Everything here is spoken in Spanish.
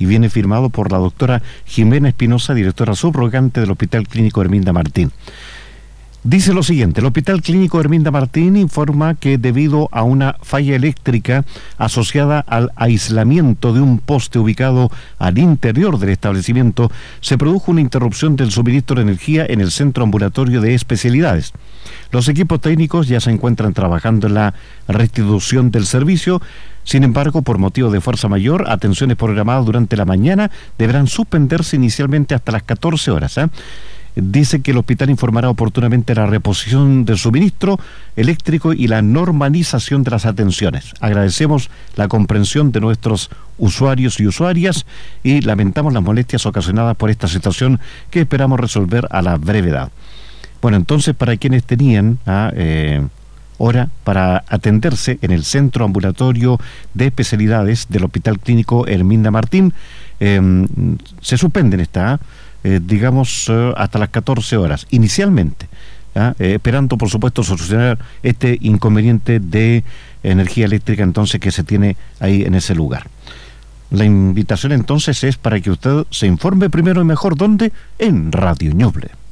y viene firmado por la doctora Jimena Espinosa, directora subrogante del Hospital Clínico Herminda Martín. Dice lo siguiente: el Hospital Clínico Herminda Martín informa que debido a una falla eléctrica asociada al aislamiento de un poste ubicado al interior del establecimiento, se produjo una interrupción del suministro de energía en el centro ambulatorio de especialidades. Los equipos técnicos ya se encuentran trabajando en la restitución del servicio. Sin embargo, por motivo de fuerza mayor, atenciones programadas durante la mañana deberán suspenderse inicialmente hasta las 14 horas. Dice que el hospital informará oportunamente la reposición del suministro eléctrico y la normalización de las atenciones. Agradecemos la comprensión de nuestros usuarios y usuarias y lamentamos las molestias ocasionadas por esta situación que esperamos resolver a la brevedad. Bueno, entonces, para quienes tenían hora para atenderse en el Centro Ambulatorio de Especialidades del Hospital Clínico Herminda Martín, se suspenden hasta las 14 horas, inicialmente, esperando, por supuesto, solucionar este inconveniente de energía eléctrica entonces que se tiene ahí en ese lugar. La invitación entonces es para que usted se informe primero y mejor, ¿dónde? En Radio Ñuble.